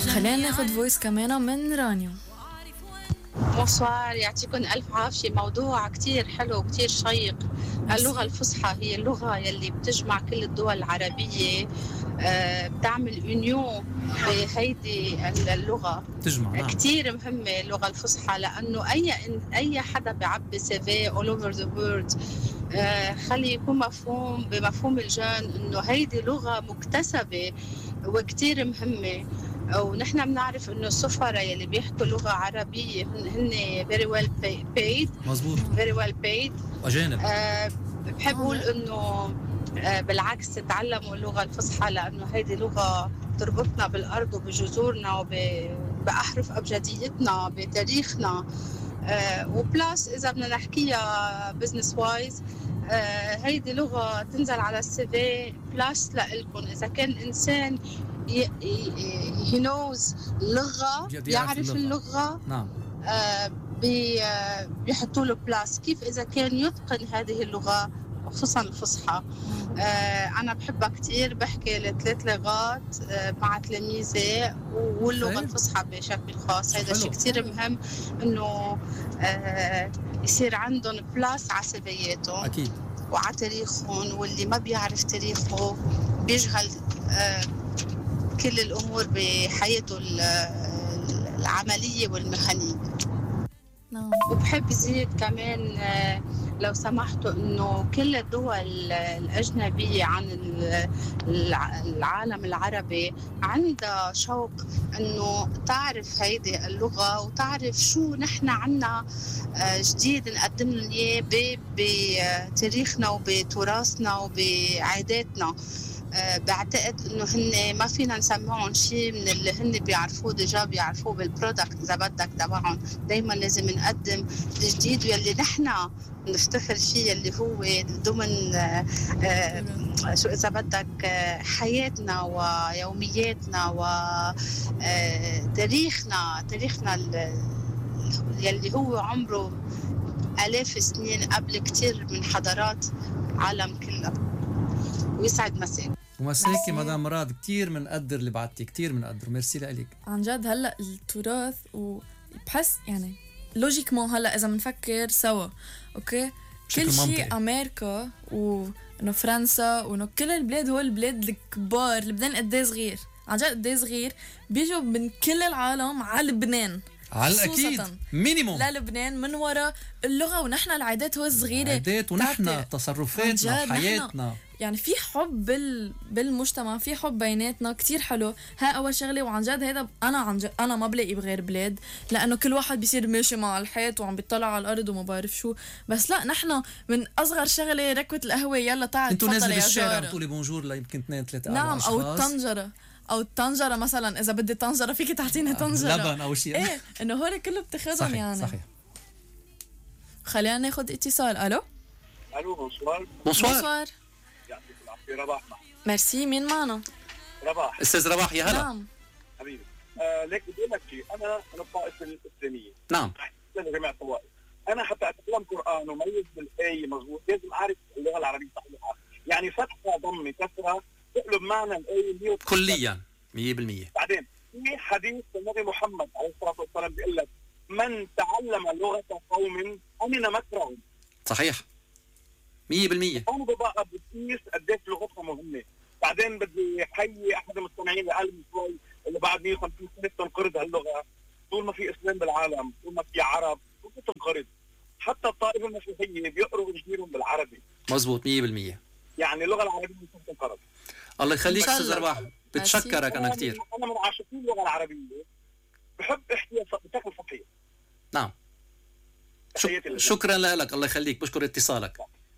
خلينا ناخد فويس كمان من رانيا. بونسوار، يعطيكم ألف عافية. موضوع كتير حلو وكتير شيق. اللغة الفصحى هي اللغة يلي بتجمع كل الدول العربية، بتعمل يونيون بهيدي اللغة. تجمع نعم. كتير مهمة اللغة الفصحى، لأنه أي حدا بيعبي CV all over the world خلي يكون مفهوم بمفهوم الجن إنه هيدي لغة مكتسبة وكتير مهمة. ونحن بنعرف إنه السفراء يلي بيحكوا لغة عربية هن very well paid. مزبوط. very well paid. وأجانب. بحب أقول إنه بالعكس تتعلموا اللغة الفصحى، لأنه هيدي لغة تربطنا بالأرض وبجذورنا وبأحرف أبجديتنا بتاريخنا. وبلاس إذا بدنا نحكيها business wise، هيدي لغة تنزل على CV بلاس لإلكم. إذا كان إنسان he knows لغة، يعرف اللغة، نعم، بيحطوا له بلاس. كيف إذا كان يتقن هذه اللغة خصوصا الفصحى؟ أنا بحبها كتير، بحكي 3 لغات مع تلاميذي، واللغة الفصحى بشكل خاص. هذا الشيء كتير مهم إنه يصير عندهم بلاس على سيفياتهم أكيد وعلى تاريخهم. واللي ما بيعرف تاريخه بيجهل كل الأمور بحياته العملية والمهنية. وبحب زيد كمان لو سمحتوا إنه كل الدول الأجنبية عن العالم العربي عندها شوق إنه تعرف هيدي اللغة وتعرف شو نحن عنا جديد نقدم لهم إياه بتاريخنا وبتراثنا وبعاداتنا. بعتقد انه هن ما فينا نسمعهم شيء من اللي هن بيعرفوه ديجا بيعرفوه بالبرودكت اذا بدك تبعهم. دايما لازم نقدم الجديد واللي نحن نفتخر فيه، اللي هو ضمن شو اذا بدك حياتنا ويومياتنا وتاريخنا يلي هو عمره آلاف سنين قبل كتير من حضارات عالم كله. ويسعد مساك. ومساكي مدام مراد، كتير منقدر اللي بعتي، كتير منقدر، ميرسي لك عن جد. هلا التراث وبحس يعني لوجيكمون هلا اذا بنفكر سوا اوكي كل شيء امريكا وانه فرنسا وانه كل البلاد هو البلاد الكبار. لبنان قد صغير، عن جد قد صغير. بيجوا من كل العالم على لبنان على الأكيد مينيموم لا لبنان من وراء اللغة ونحن العادات هو الصغيرة، العادات ونحن تصرفاتنا وحياتنا. يعني في حب بالمجتمع، في حب بيناتنا كتير حلو. ها أول شغلة. وعن جد هيدا أنا ما بلاقي بغير بلاد، لأنه كل واحد بيصير ماشي مع الحيط وعم بيطلع على الأرض وما بعرف شو. بس لا، نحن من أصغر شغلة ركوة القهوة، يلا تعال انتو نازل بالشارع بتقولي بونجور ليمكن 2-3 نعم أشخاص. أو الطنجرة مثلا، إذا بدي طنجرة فيك تعطيني طنجرة لبن أو شيء. إيه إنه هول كله بتاخدهم. صحيح. يعني صحيح. خلينا ناخد اتصال. ألو بونسوار. يعطيك العافية. رباح. ميرسي. مين معنا؟ رباح. أستاذ رباح، يا هلا. نعم حبيبي. ليك بدي أقول لك شيء. أنا الطائفة الإسلامية. نعم. أنا جميع الطوائف. أنا حتى أتكلم قرآن وميز بالآية مضبوط لازم أعرف اللغة العربية صحيحة. يعني فتحة ضمة كسرة تقلب معنى الآية كليا 100%. بعدين في حديث النبي محمد عليه الصلاة والسلام بيقول لك من تعلم لغة قوم أمن مكرهم. صحيح 100%. أنا ببقى بقيس قديش لغتهم مهمة. بعدين بدي حيي أحد المستمعين اللي قال من شوي اللي بعد 150 سنة تنقرض هاللغة. طول ما في إسلام بالعالم، طول ما في عرب، طول ما تنقرض. حتى الطائفة المسيحية بيقروا ويجيرهم بالعربي. مزبوط 100%. يعني اللغة العربية ممكن تنقرض. الله يخليك أستاذ رباح، بتشكرك أنا كتير. أنا من عاشقين اللغة العربية، بحب أحكيها بشكل صحيح. نعم. شكرا لك، الله يخليك، بشكر اتصالك.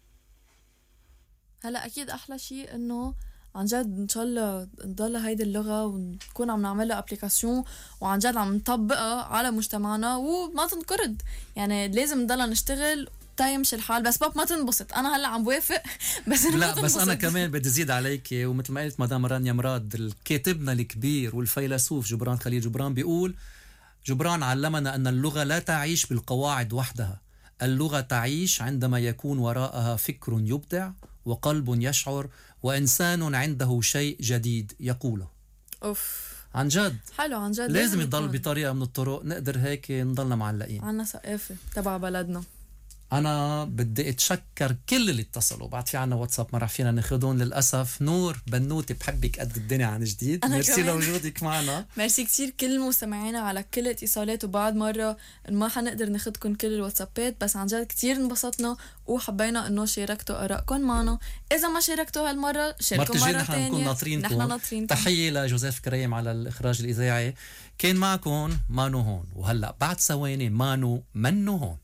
هلا أكيد أحلى شيء إنه عن جد إن شاء الله نضل هيدي اللغة ونكون عم نعملها أبليكاسيون وعن جد عم نطبقها على مجتمعنا وما تنقرض. يعني لازم نضل نشتغل تيمشي الحال. بس باب ما تنبسط. أنا هلا عم بوافق بس لا بس أنا كمان بدي زيد عليك. ومثل ما قلت مدام رانيا مراد، الكاتبنا الكبير والفيلسوف جبران خليل جبران بيقول: جبران علمنا أن اللغة لا تعيش بالقواعد وحدها، اللغة تعيش عندما يكون وراءها فكر يبدع وقلب يشعر وإنسان عنده شيء جديد يقوله. اوف عن جد حلو عن جد لازم يضل يكون. بطريقة من الطرق نقدر هيك نضلنا معلقين. عنا ثقافة تبع بلدنا. أنا بدي أتشكر كل اللي اتصلوا. بعد في عنا واتساب ما رح فينا ناخدون للأسف. نور بنوتي بحبك قد الدنيا عن جديد. ميرسي لوجودك معنا. ميرسي كتير كل مستمعينا على كل اتصالات. وبعد مرة ما حنقدر ناخدكم كل الواتسابات بس عن جد كتير انبسطنا وحبينا انه شاركتوا آرائكم معنا. إذا ما شاركتوا هالمرة شاركوا مرة تانية. نحن ناطرينكم. تحية لجوزيف كريم على الإخراج الإذاعي. كان معكم مانو هون وهلأ بعد ثواني مانو منو هون.